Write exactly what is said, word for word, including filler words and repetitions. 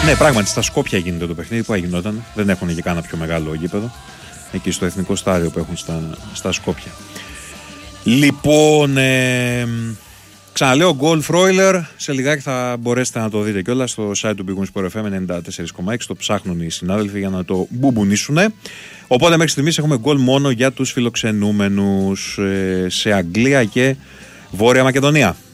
Ναι, πράγματι στα Σκόπια γίνεται το παιχνίδι. Που γινόταν. Δεν έχουν και κάνα πιο μεγάλο γήπεδο. Εκεί στο εθνικό στάδιο που έχουν στα, στα Σκόπια. Λοιπόν, ε, ξαναλέω γκολ Φρόιλερ. Σε λιγάκι θα μπορέσετε να το δείτε κιόλας στο site του Big Win Sport εφ εμ ενενήντα τέσσερα κόμμα έξι. Το ψάχνουν οι συνάδελφοι για να το μπουμπουνίσουν. Οπότε μέχρι στιγμής έχουμε γκολ μόνο για τους φιλοξενούμενους ε, σε Αγγλία και Βόρεια Μακεδονία.